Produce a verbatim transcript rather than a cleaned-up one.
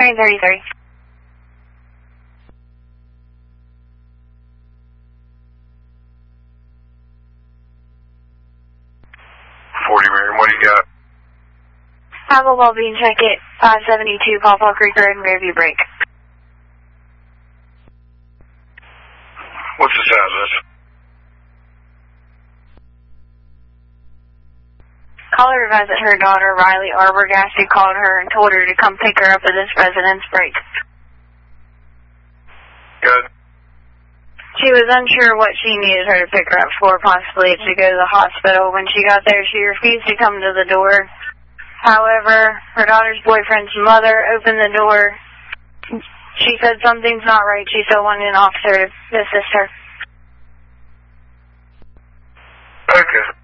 Train thirty-three. forty Miriam, what do you got? Apple Ball Bean check it, five seventy-two Pawpaw Creek Road and rearview brake. What's the address? Caller advised that her daughter, Riley Arbogast, called her and told her to come pick her up at this residence break. Good. She was unsure what she needed her to pick her up for, possibly to go to the hospital. When she got there, she refused to come to the door. However, her daughter's boyfriend's mother opened the door. She said something's not right. She still wanted an officer to assist her. Okay.